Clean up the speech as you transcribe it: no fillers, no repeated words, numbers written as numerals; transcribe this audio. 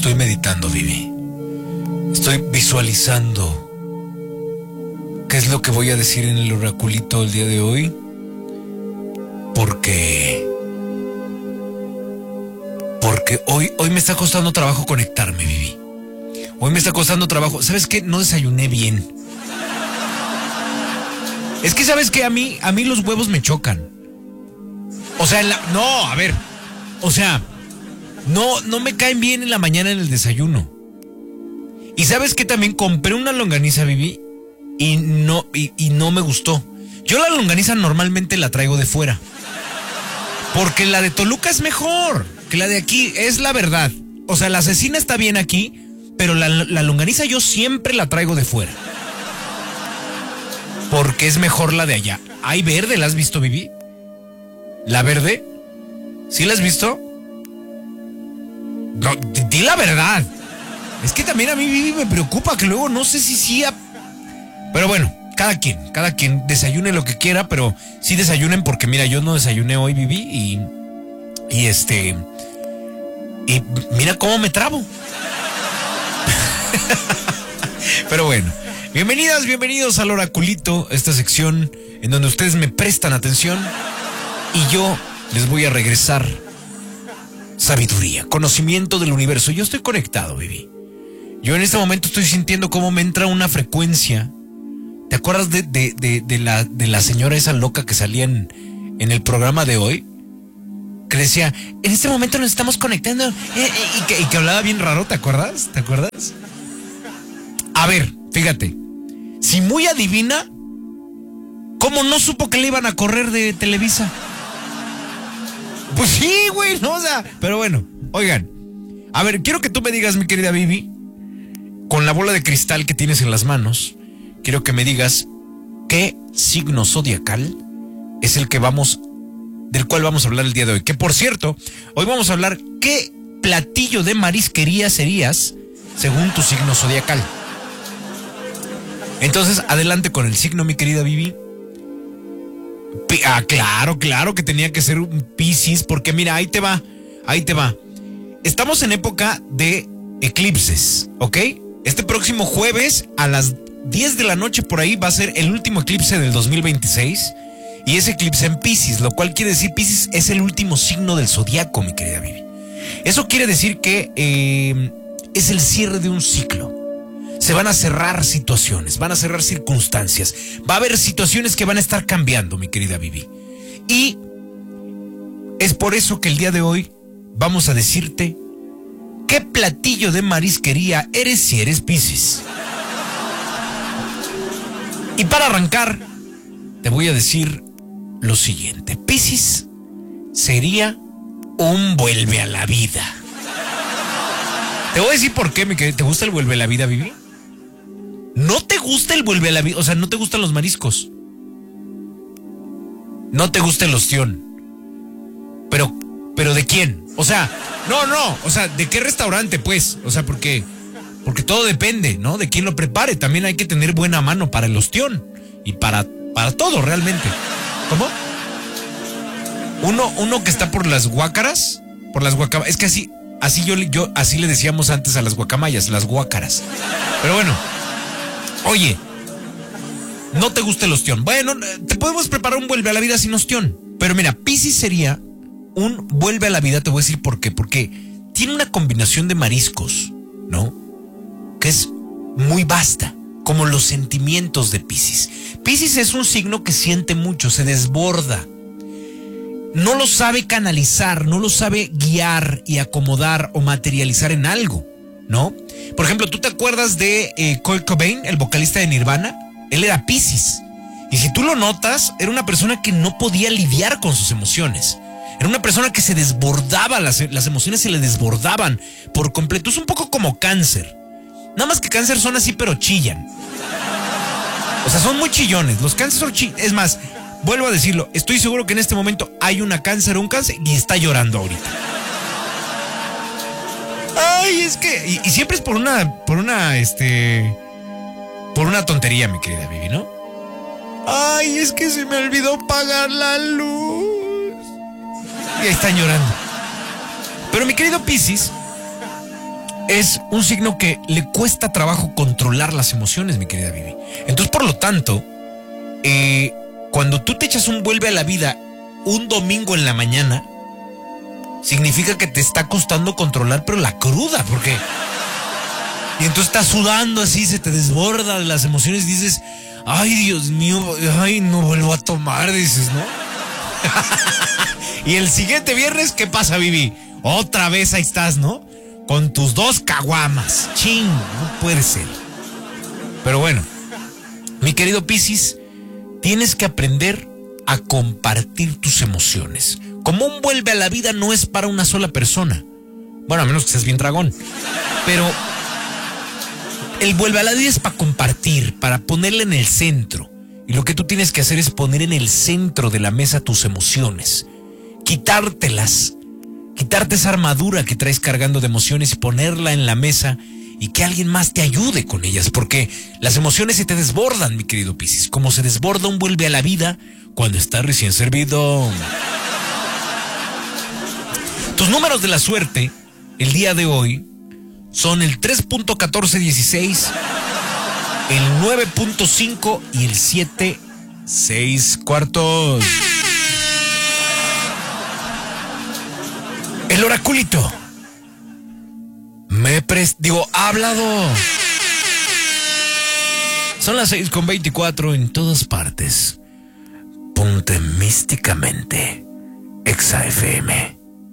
Estoy meditando, Vivi. Estoy visualizando qué es lo que voy a decir en el oraculito el día de hoy. Porque hoy me está costando trabajo conectarme, Vivi. Hoy me está costando trabajo. ¿Sabes qué? No desayuné bien. Es que, ¿sabes qué? A mí los huevos me chocan. O sea, no, a ver. O sea, no me caen bien en la mañana en el desayuno. Y ¿sabes qué? También compré una longaniza, Vivi, y no me gustó. Yo la longaniza normalmente la traigo de fuera. Porque la de Toluca es mejor que la de aquí, es la verdad. O sea, la cecina está bien aquí, pero la longaniza yo siempre la traigo de fuera. Porque es mejor la de allá. ¿Hay verde? ¿La has visto, Vivi? ¿La verde? ¿Sí la has visto? No, di la verdad. Es que también a mí, Vivi, me preocupa que luego no sé si sí... Pero bueno, cada quien desayune lo que quiera, pero sí desayunen porque mira, yo no desayuné hoy, Vivi, y mira cómo me trabo. Pero bueno, bienvenidos al Oraculito, esta sección en donde ustedes me prestan atención y yo les voy a regresar sabiduría, conocimiento del universo. Yo estoy conectado, Vivi. Yo en este momento estoy sintiendo cómo me entra una frecuencia. ¿Te acuerdas de la señora esa loca que salía en el programa de hoy? Que decía, en este momento nos estamos conectando. Y que hablaba bien raro, ¿te acuerdas? ¿Te acuerdas? A ver, fíjate. Si muy adivina, ¿cómo no supo que le iban a correr de Televisa? Pues sí, güey, no, o sea, pero bueno, oigan. A ver, quiero que tú me digas, mi querida Vivi, con la bola de cristal que tienes en las manos, quiero que me digas qué signo zodiacal es el que del cual vamos a hablar el día de hoy. Que por cierto, hoy vamos a hablar qué platillo de marisquería serías según tu signo zodiacal. Entonces, adelante con el signo, mi querida Vivi. Claro que tenía que ser un Piscis, porque mira, ahí te va. Estamos en época de eclipses, ¿ok? Este próximo jueves a las 10 de la noche por ahí va a ser el último eclipse del 2026 y es eclipse en Piscis, lo cual quiere decir Piscis es el último signo del zodiaco, mi querida Vivi. Eso quiere decir que es el cierre de un ciclo. Se van a cerrar situaciones, van a cerrar circunstancias, va a haber situaciones que van a estar cambiando, mi querida Vivi. Y es por eso que el día de hoy vamos a decirte qué platillo de marisquería eres si eres Piscis. Y para arrancar, te voy a decir lo siguiente. Piscis sería un vuelve a la vida. Te voy a decir por qué, mi querida. ¿Te gusta el vuelve a la vida, Vivi? ¿No te gusta el vuelve a la vida? O sea, ¿no te gustan los mariscos? ¿No te gusta el ostión? ¿Pero de quién? O sea, no, o sea, ¿de qué restaurante, pues? O sea, porque todo depende, ¿no? De quién lo prepare. También hay que tener buena mano para el ostión y para todo, realmente. ¿Cómo? Uno que está por las guácaras, es que así yo así le decíamos antes a las guacamayas, las guácaras. Pero bueno, oye, no te gusta el ostión. Bueno, te podemos preparar un vuelve a la vida sin ostión. Pero mira, Piscis sería un vuelve a la vida, te voy a decir por qué. Porque tiene una combinación de mariscos, ¿no? Que es muy vasta, como los sentimientos de Piscis. Piscis es un signo que siente mucho, se desborda. No lo sabe canalizar, no lo sabe guiar y acomodar o materializar en algo, ¿no? Por ejemplo, ¿tú te acuerdas de Kurt Cobain, el vocalista de Nirvana? Él era Piscis. Y si tú lo notas, era una persona que no podía lidiar con sus emociones. Era una persona que se desbordaba, las emociones se le desbordaban por completo. Es un poco como Cáncer. Nada más que Cáncer son así, pero chillan. O sea, son muy chillones. Los Cáncer son chillones. Es más, vuelvo a decirlo, estoy seguro que en este momento hay un Cáncer y está llorando ahorita. Ay, es que... Y siempre es por una tontería, mi querida Vivi, ¿no? Ay, es que se me olvidó pagar la luz. Y ahí están llorando. Pero mi querido Piscis, es un signo que le cuesta trabajo controlar las emociones, mi querida Vivi. Entonces, por lo tanto, cuando tú te echas un vuelve a la vida un domingo en la mañana, significa que te está costando controlar, pero la cruda, porque... Y entonces estás sudando así, se te desbordan las emociones y dices, ay, Dios mío, ay, no vuelvo a tomar, dices, ¿no? Y el siguiente viernes, ¿qué pasa, Vivi? Otra vez ahí estás, ¿no? Con tus 2 caguamas. Ching, no puede ser. Pero bueno, mi querido Piscis, tienes que aprender a compartir tus emociones. Como un vuelve a la vida no es para una sola persona. Bueno, a menos que seas bien dragón. Pero el vuelve a la vida es para compartir, para ponerle en el centro. Y lo que tú tienes que hacer es poner en el centro de la mesa tus emociones. Quitártelas. Quitarte esa armadura que traes cargando de emociones y ponerla en la mesa y que alguien más te ayude con ellas. Porque las emociones se te desbordan, mi querido Piscis. Como se desborda un vuelve a la vida cuando está recién servido. Tus números de la suerte el día de hoy son el 3.1416, el 9.5 y el 7/6. El oraculito. Ha hablado. Son las 6:24 en todas partes. Ponte místicamente. Exa FM.